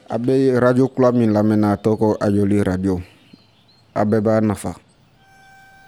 A bɛ radio kura min lamɛnna a tɔgɔ ko Ajoli radio a bɛɛ b'a nafa.